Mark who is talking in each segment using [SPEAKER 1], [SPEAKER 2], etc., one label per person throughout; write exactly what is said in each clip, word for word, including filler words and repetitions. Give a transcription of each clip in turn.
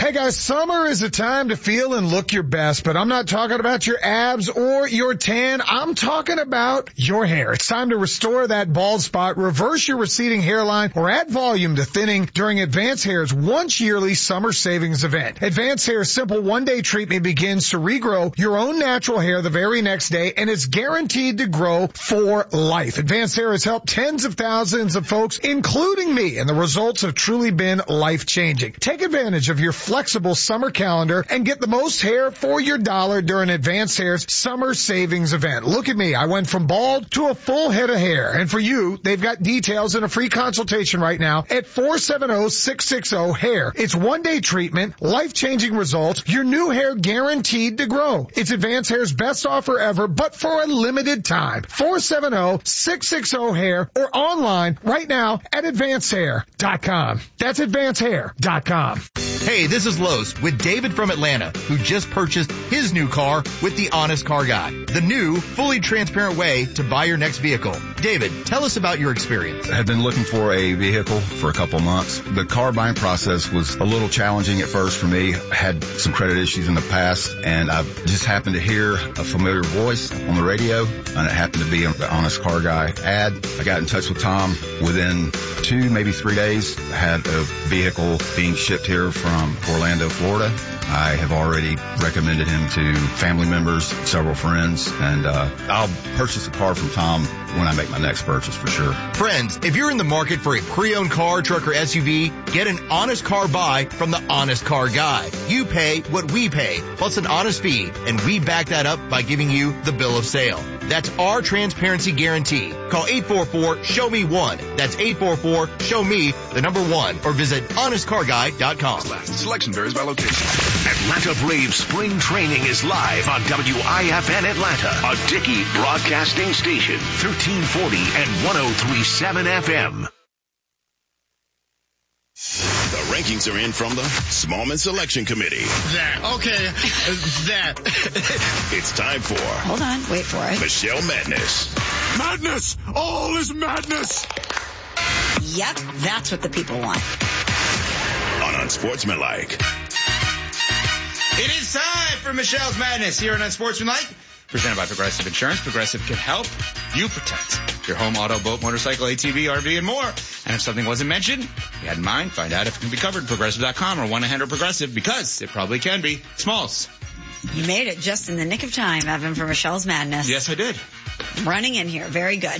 [SPEAKER 1] Hey guys, summer is a time to feel and look your best, but I'm not talking about your abs or your tan. I'm talking about your hair. It's time to restore that bald spot, reverse your receding hairline, or add volume to thinning during Advanced Hair's once yearly summer savings event. Advanced Hair's simple one-day treatment begins to regrow your own natural hair the very next day, and it's guaranteed to grow for life. Advanced Hair has helped tens of thousands of folks, including me, and the results have truly been life-changing. Take advantage of your flexible summer calendar and get the most hair for your dollar during Advanced Hair's summer savings event. Look at me. I went from bald to a full head of hair. And for you, they've got details and a free consultation right now at four seven zero, six six zero, hair. It's one-day treatment, life-changing results, your new hair guaranteed to grow. It's Advanced Hair's best offer ever, but for a limited time. four seven zero, six six zero, hair or online right now at advanced hair dot com. That's advanced hair dot com.
[SPEAKER 2] Hey, this is Lowe's with David from Atlanta, who just purchased his new car with the Honest Car Guy, the new, fully transparent way to buy your next vehicle. David, tell us about your experience.
[SPEAKER 3] I had been looking for a vehicle for a couple months. The car buying process was a little challenging at first for me. I had some credit issues in the past, and I just happened to hear a familiar voice on the radio, and it happened to be the Honest Car Guy ad. I got in touch with Tom. Within two, maybe three days, I had a vehicle being shipped here from Orlando, Florida. I have already recommended him to family members, several friends, and uh, I'll purchase a car from Tom when I make my next purchase for sure.
[SPEAKER 2] Friends, if you're in the market for a pre-owned car, truck, or S U V, get an honest car buy from the Honest Car Guy. You pay what we pay, plus an honest fee, and we back that up by giving you the bill of sale. That's our transparency guarantee. Call eight four four, show me one. That's eight four four, show me the number one, or visit honest car guy dot com.
[SPEAKER 4] Selection varies by location. Atlanta Braves spring training is live on W I F N Atlanta, a Dickey broadcasting station, thirteen forty and one oh three point seven F M.
[SPEAKER 5] The rankings are in from the Smallman Selection Committee.
[SPEAKER 6] That. Okay. that.
[SPEAKER 5] It's time for...
[SPEAKER 7] Hold on. Wait for it.
[SPEAKER 5] Michelle Madness.
[SPEAKER 6] Madness! All is madness!
[SPEAKER 7] Yep. That's what the people want.
[SPEAKER 5] On Unsportsmanlike.
[SPEAKER 8] It is time for Michelle's Madness here on Unsportsmanlike. Presented by Progressive Insurance. Progressive can help you protect your home, auto, boat, motorcycle, A T V, R V, and more. And if something wasn't mentioned, you had in mind, find out if it can be covered. Progressive dot com or one eight hundred Progressive, because it probably can be. Smalls.
[SPEAKER 7] You made it just in the nick of time, Evan, for Michelle's Madness.
[SPEAKER 8] Yes, I did.
[SPEAKER 7] Running in here. Very good.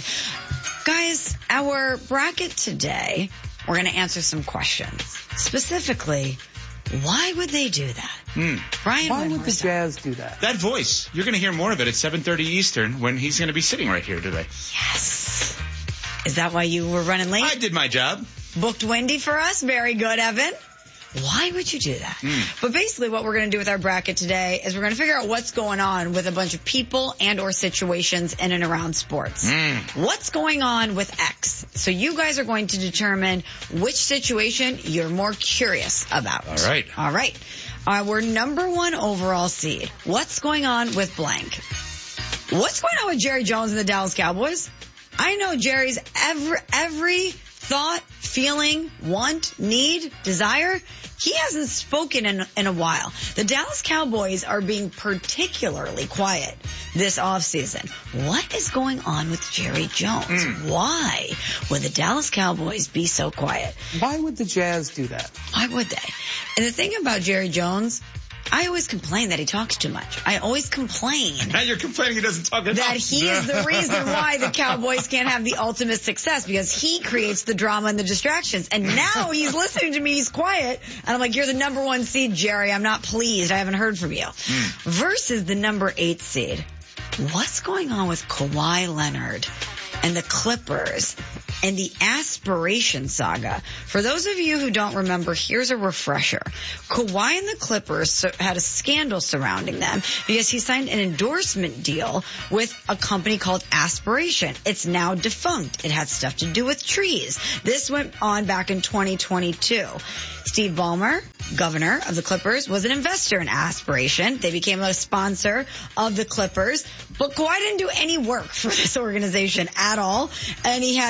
[SPEAKER 7] Guys, our bracket today, we're going to answer some questions. Specifically, why would they do that?
[SPEAKER 8] Hmm.
[SPEAKER 7] Brian,
[SPEAKER 9] why would the Jazz do that?
[SPEAKER 8] That voice. You're going to hear more of it at seven thirty Eastern when he's going to be sitting right here today.
[SPEAKER 7] Yes. Is that why you were running late?
[SPEAKER 8] I did my job.
[SPEAKER 7] Booked Wendy for us. Very good, Evan. Why would you do that? Mm. But basically what we're going to do with our bracket today is we're going to figure out what's going on with a bunch of people and or situations in and around sports.
[SPEAKER 8] Mm.
[SPEAKER 7] What's going on with X? So you guys are going to determine which situation you're more curious about.
[SPEAKER 8] All right.
[SPEAKER 7] All right. Our number one overall seed. What's going on with blank? What's going on with Jerry Jones and the Dallas Cowboys? I know Jerry's every, every thought, feeling, want, need, desire. He hasn't spoken in, in a while. The Dallas Cowboys are being particularly quiet this offseason. What is going on with Jerry Jones? Mm. Why would the Dallas Cowboys be so quiet?
[SPEAKER 9] Why would the Jazz do that?
[SPEAKER 7] Why would they? And the thing about Jerry Jones, I always complain that he talks too much. I always complain.
[SPEAKER 8] Now you're complaining he doesn't talk enough.
[SPEAKER 7] That he is the reason why the Cowboys can't have the ultimate success, because he creates the drama and the distractions. And now he's listening to me. He's quiet. And I'm like, you're the number one seed, Jerry. I'm not pleased. I haven't heard from you. Mm. Versus the number eight seed. What's going on with Kawhi Leonard and the Clippers and the aspiration saga? For those of you who don't remember, here's a refresher. Kawhi and the Clippers had a scandal surrounding them because he signed an endorsement deal with a company called Aspiration. It's now defunct. It had stuff to do with trees. This went on back in twenty twenty-two. Steve Ballmer, governor of the Clippers, was an investor in Aspiration. They became a sponsor of the Clippers. But Kawhi didn't do any work for this organization at all. And he had a twenty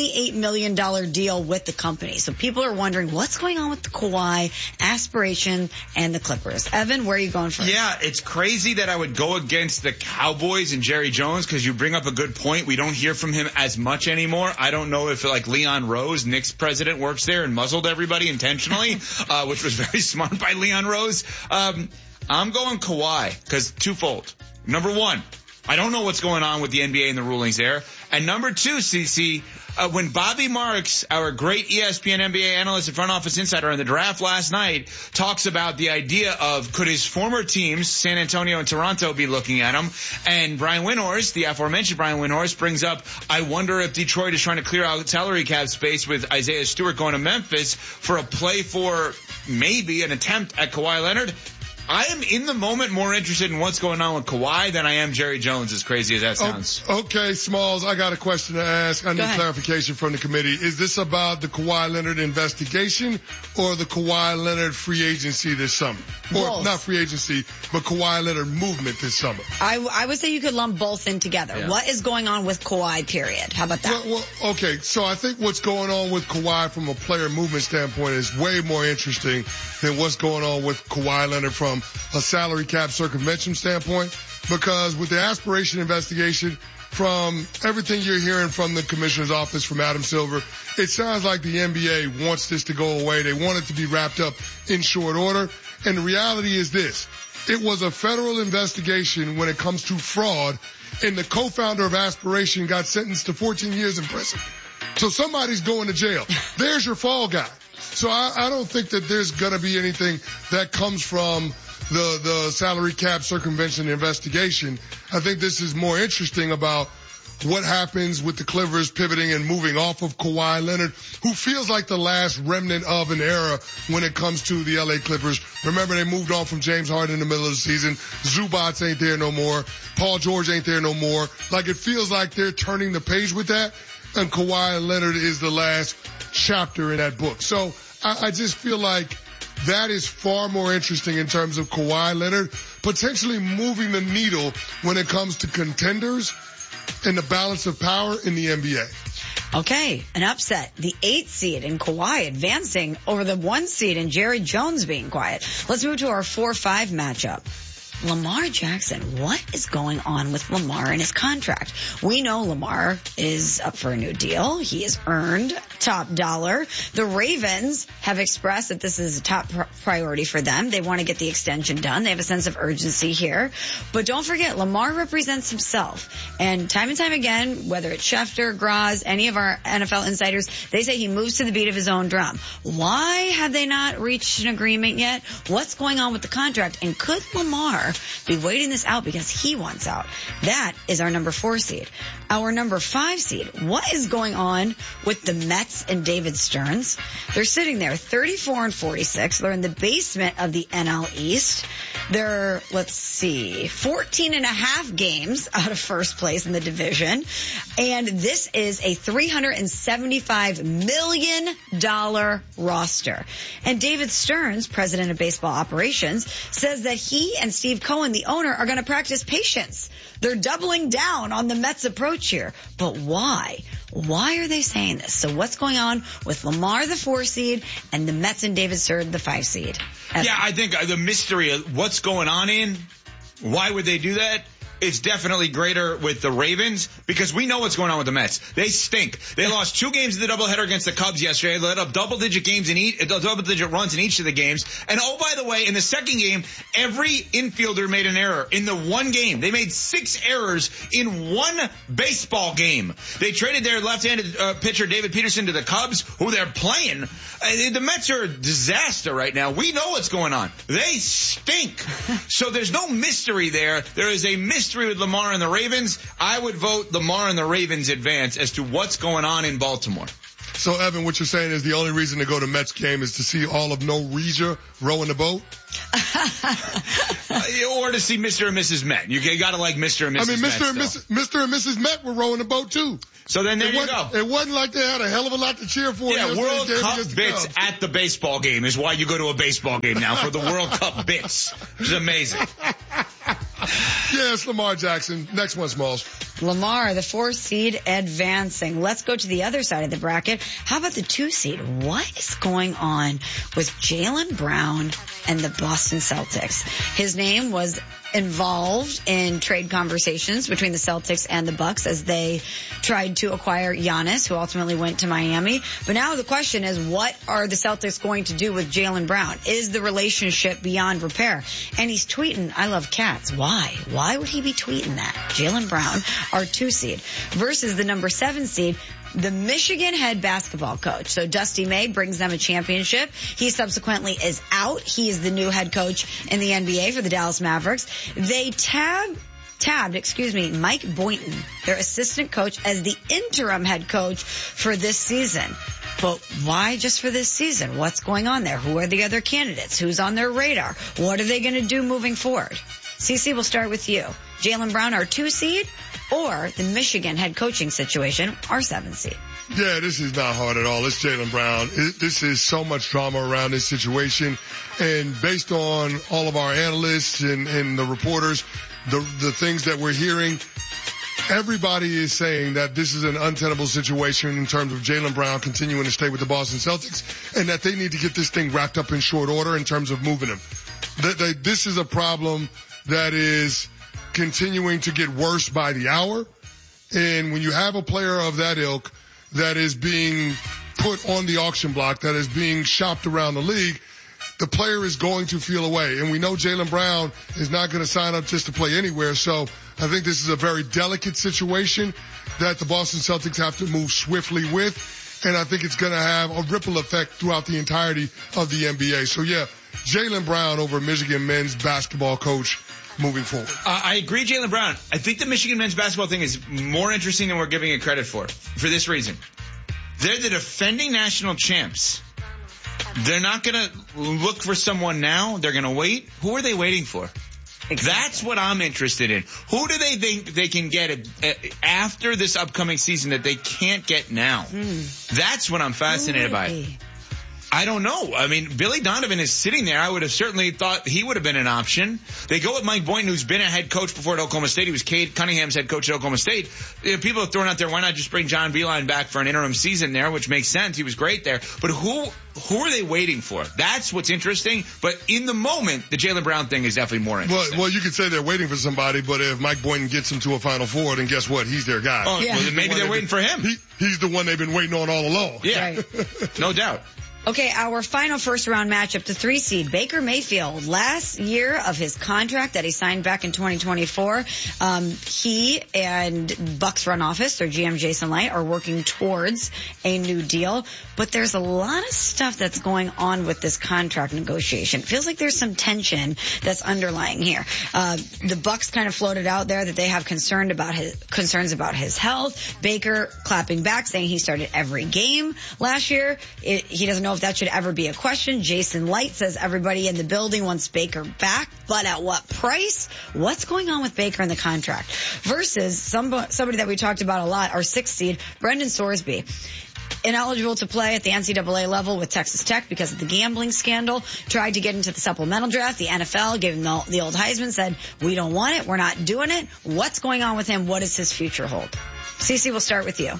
[SPEAKER 7] twenty-eight million dollars deal with the company. So people are wondering what's going on with the Kawhi aspiration and the Clippers. Evan, where are you going first?
[SPEAKER 8] Yeah, it's crazy that I would go against the Cowboys and Jerry Jones because you bring up a good point. We don't hear from him as much anymore. I don't know if like Leon Rose, Knicks president, works there and muzzled everybody intentionally, uh, which was very smart by Leon Rose. Um, I'm going Kawhi because twofold. Number one, I don't know what's going on with the N B A and the rulings there. And number two, C C, uh, when Bobby Marks, our great E S P N N B A analyst and front office insider in the draft last night, talks about the idea of could his former teams, San Antonio and Toronto, be looking at him? And Brian Windhorst, the aforementioned Brian Windhorst, brings up, I wonder if Detroit is trying to clear out salary cap space with Isaiah Stewart going to Memphis for a play for maybe an attempt at Kawhi Leonard. I am in the moment more interested in what's going on with Kawhi than I am Jerry Jones, as crazy as that sounds.
[SPEAKER 10] Okay, Smalls, I got a question to ask. I need clarification from the committee. Is this about the Kawhi Leonard investigation or the Kawhi Leonard free agency this summer? Or
[SPEAKER 7] Both.
[SPEAKER 10] Not free agency, but Kawhi Leonard movement this summer?
[SPEAKER 7] I, I would say you could lump both in together.
[SPEAKER 10] Yeah.
[SPEAKER 7] What is going on with Kawhi, period? How about that?
[SPEAKER 10] Well, well, okay, so I think what's going on with Kawhi from a player movement standpoint is way more interesting than what's going on with Kawhi Leonard from a salary cap circumvention standpoint, because with the aspiration investigation, from everything you're hearing from the commissioner's office, from Adam Silver, it sounds like the N B A wants this to go away. They want it to be wrapped up in short order. And the reality is this. It was a federal investigation when it comes to fraud, and the co-founder of Aspiration got sentenced to fourteen years in prison. So somebody's going to jail. There's your fall guy. So I, I don't think that there's going to be anything that comes from the, the salary cap circumvention investigation. I think this is more interesting about what happens with the Clippers pivoting and moving off of Kawhi Leonard, who feels like the last remnant of an era when it comes to the L A Clippers. Remember, they moved on from James Harden in the middle of the season. Zubats ain't there no more. Paul George ain't there no more. Like, it feels like they're turning the page with that, and Kawhi Leonard is the last chapter in that book. So I, I just feel like that is far more interesting in terms of Kawhi Leonard potentially moving the needle when it comes to contenders and the balance of power in the N B A.
[SPEAKER 7] Okay, an upset. The eight seed in Kawhi advancing over the one seed and Jerry Jones being quiet. Let's move to our four five matchup. Lamar Jackson, what is going on with Lamar and his contract? We know Lamar is up for a new deal. He has earned top dollar. The Ravens have expressed that this is a top pr- priority for them. They want to get the extension done. They have a sense of urgency here. But don't forget, Lamar represents himself. And time and time again, whether it's Schefter, Graz, any of our N F L insiders, they say he moves to the beat of his own drum. Why have they not reached an agreement yet? What's going on with the contract? And could Lamar be waiting this out because he wants out? That is our number four seed. Our number five seed, what is going on with the Mets and David Stearns? They're sitting there thirty-four and forty-six. They're in the basement of the N L East. They're, let's see, fourteen and a half games out of first place in the division. And this is a three hundred seventy-five million dollars roster. And David Stearns, president of baseball operations, says that he and Steve Cohen, the owner, are going to practice patience. They're doubling down on the Mets' approach here. But why? Why are they saying this? So what's going on with Lamar, the four seed, and the Mets and David Stearns, the five seed? Evan.
[SPEAKER 8] Yeah, I think the mystery of what's going on in, why would they do that? It's definitely greater with the Ravens because we know what's going on with the Mets. They stink. They lost two games in the doubleheader against the Cubs yesterday. They let up double-digit games in each, double-digit runs in each of the games. And oh, by the way, in the second game, every infielder made an error in the one game. They made six errors in one baseball game. They traded their left-handed uh, pitcher David Peterson to the Cubs, who they're playing. Uh, the Mets are a disaster right now. We know what's going on. They stink. So there's no mystery there. There is a mystery with Lamar and the Ravens. I would vote Lamar and the Ravens advance as to what's going on in Baltimore.
[SPEAKER 10] So, Evan, what you're saying is the only reason to go to Mets game is to see all of No Regia rowing the boat?
[SPEAKER 8] Or to see Mister and Missus Met. You got to like Mister and Missus
[SPEAKER 10] I mean, Mister
[SPEAKER 8] Met
[SPEAKER 10] and Missus Mister and Missus Met were rowing the boat, too.
[SPEAKER 8] So then there
[SPEAKER 10] it
[SPEAKER 8] you
[SPEAKER 10] wasn't,
[SPEAKER 8] go.
[SPEAKER 10] It wasn't like they had a hell of a lot to cheer for.
[SPEAKER 8] Yeah, World Cup bits
[SPEAKER 10] Cubs.
[SPEAKER 8] at the baseball game is why you go to a baseball game now, for the World Cup bits. Which is amazing.
[SPEAKER 10] Yes, Lamar Jackson. Next one, Smalls.
[SPEAKER 7] Lamar, the four seed, advancing. Let's go to the other side of the bracket. How about the two seed? What is going on with Jaylen Brown and the Boston Celtics? His name was involved in trade conversations between the Celtics and the Bucks as they tried to acquire Giannis, who ultimately went to Miami. But now the question is, what are the Celtics going to do with Jaylen Brown? Is the relationship beyond repair? And he's tweeting, I love cats. Why? Why would he be tweeting that? Jaylen Brown, our two seed, versus the number seven seed, the Michigan head basketball coach. So Dusty May brings them a championship. He subsequently is out. He is the new head coach in the N B A for the Dallas Mavericks. They tab, tabbed, excuse me, Mike Boynton, their assistant coach, as the interim head coach for this season. But why just for this season? What's going on there? Who are the other candidates? Who's on their radar? What are they going to do moving forward? Cece, we'll start with you. Jaylen Brown, our two seed, or the Michigan head coaching situation, our seven seed?
[SPEAKER 10] Yeah, this is not hard at all. It's Jaylen Brown. It, this is so much drama around this situation. And based on all of our analysts and, and the reporters, the, the things that we're hearing, everybody is saying that this is an untenable situation in terms of Jaylen Brown continuing to stay with the Boston Celtics, and that they need to get this thing wrapped up in short order in terms of moving him. That, that this is a problem that is continuing to get worse by the hour. And when you have a player of that ilk that is being put on the auction block, that is being shopped around the league, the player is going to feel away. And we know Jaylen Brown is not going to sign up just to play anywhere. So I think this is a very delicate situation that the Boston Celtics have to move swiftly with. And I think it's going to have a ripple effect throughout the entirety of the N B A. So yeah, Jaylen Brown over Michigan men's basketball coach moving forward.
[SPEAKER 8] Uh, I agree, Jaylen Brown. I think the Michigan men's basketball thing is more interesting than we're giving it credit for, for this reason. They're the defending national champs. They're not going to look for someone now. They're going to wait. Who are they waiting for? Exactly. That's what I'm interested in. Who do they think they can get after this upcoming season that they can't get now? Mm. That's what I'm fascinated by. I don't know. I mean, Billy Donovan is sitting there. I would have certainly thought he would have been an option. They go with Mike Boynton, who's been a head coach before at Oklahoma State. He was Cade Cunningham's head coach at Oklahoma State. You know, people are throwing out there, why not just bring John Beilein back for an interim season there, which makes sense. He was great there. But who who are they waiting for? That's what's interesting. But in the moment, the Jaylen Brown thing is definitely more interesting.
[SPEAKER 10] Well, well, you could say they're waiting for somebody, but if Mike Boynton gets them to a Final Four, then guess what? He's their guy.
[SPEAKER 8] Oh, yeah. Well, then maybe they're waiting
[SPEAKER 10] been,
[SPEAKER 8] for him.
[SPEAKER 10] He, he's the one they've been waiting on all along.
[SPEAKER 8] Yeah, right. No doubt.
[SPEAKER 7] Okay, our final first round matchup, the three seed, Baker Mayfield. Last year of his contract that he signed back in twenty twenty-four, um, he and Bucks front office, their G M Jason Light, are working towards a new deal. But there's a lot of stuff that's going on with this contract negotiation. It feels like there's some tension that's underlying here. Uh, the Bucks kind of floated out there that they have concerned about his, concerns about his health. Baker clapping back, saying he started every game last year. It, he doesn't know if that should ever be a question. Jason Light says everybody in the building wants Baker back, but at what price? What's going on with Baker in the contract? Versus somebody, somebody that we talked about a lot, our sixth seed, Brendan Sorsby. Ineligible to play at the N C double A level with Texas Tech because of the gambling scandal. Tried to get into the supplemental draft. The N F L gave him the, the old Heisman, said, we don't want it. We're not doing it. What's going on with him? What does his future hold? Cece, we'll start with you.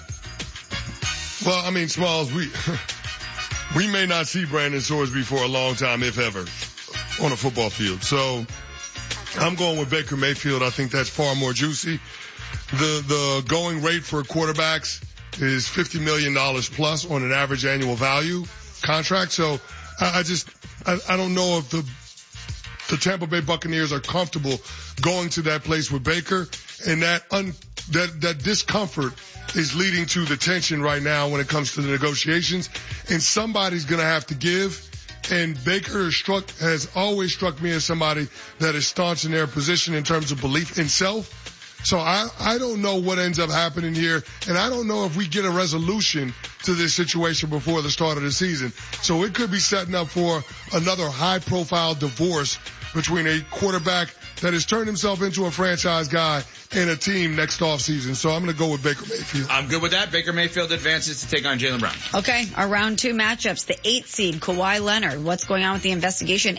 [SPEAKER 10] Well, I mean, Smalls, we... We may not see Brandon Sorsby for a long time, if ever, on a football field. So I'm going with Baker Mayfield. I think that's far more juicy. The the going rate for quarterbacks is fifty million dollars plus on an average annual value contract. So I, I just I, I don't know if the the Tampa Bay Buccaneers are comfortable going to that place with Baker, and that un, that that discomfort is leading to the tension right now when it comes to the negotiations, and somebody's going to have to give. And Baker has struck, has always struck me as somebody that is staunch in their position in terms of belief in self. So I, I don't know what ends up happening here, and I don't know if we get a resolution to this situation before the start of the season. So it could be setting up for another high-profile divorce between a quarterback that has turned himself into a franchise guy and a team next offseason. So I'm going to go with Baker Mayfield.
[SPEAKER 8] I'm good with that. Baker Mayfield advances to take on Jaylen Brown.
[SPEAKER 7] Okay, our round two matchups. The eight seed, Kawhi Leonard. What's going on with the investigation